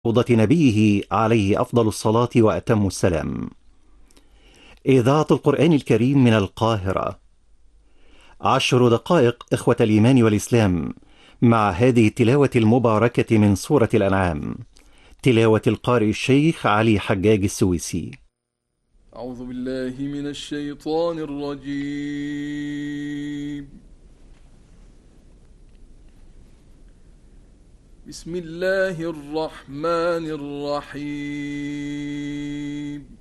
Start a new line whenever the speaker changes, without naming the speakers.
روضة نبيه عليه أفضل الصلاة وأتم السلام. إذاعة القرآن الكريم من القاهرة. 10 دقائق إخوة الإيمان والإسلام مع هذه التلاوة المباركة من سورة الأنعام، تلاوة القارئ الشيخ علي حجاج السويسي.
أعوذ بالله من الشيطان الرجيم. بسم الله الرحمن الرحيم.